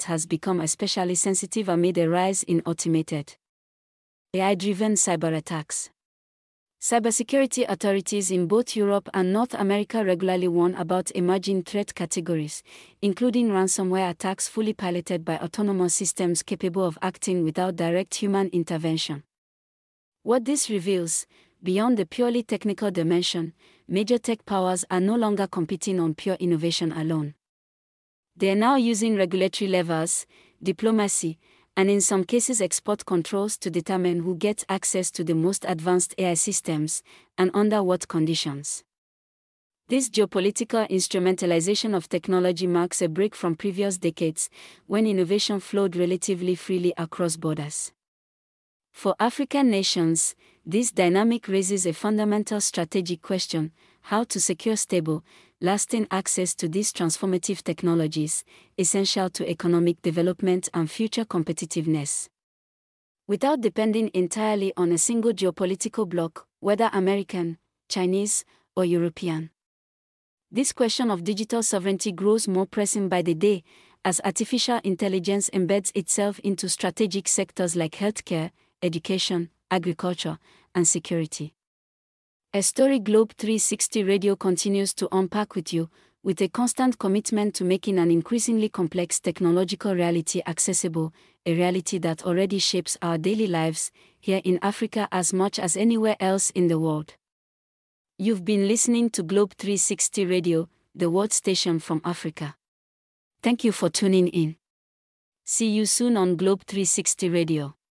has become especially sensitive amid a rise in automated AI-driven cyberattacks. Cybersecurity authorities in both Europe and North America regularly warn about emerging threat categories, including ransomware attacks fully piloted by autonomous systems capable of acting without direct human intervention. What this reveals, beyond the purely technical dimension, major tech powers are no longer competing on pure innovation alone. They are now using regulatory levers, diplomacy, and in some cases export controls to determine who gets access to the most advanced AI systems, and under what conditions. This geopolitical instrumentalization of technology marks a break from previous decades, when innovation flowed relatively freely across borders. For African nations, this dynamic raises a fundamental strategic question: how to secure stable, lasting access to these transformative technologies, essential to economic development and future competitiveness, without depending entirely on a single geopolitical bloc, whether American, Chinese, or European. This question of digital sovereignty grows more pressing by the day, as artificial intelligence embeds itself into strategic sectors like healthcare, education, agriculture, and security. A story Globe 360 Radio continues to unpack with you, with a constant commitment to making an increasingly complex technological reality accessible, a reality that already shapes our daily lives, here in Africa as much as anywhere else in the world. You've been listening to Globe 360 Radio, the world station from Africa. Thank you for tuning in. See you soon on Globe 360 Radio.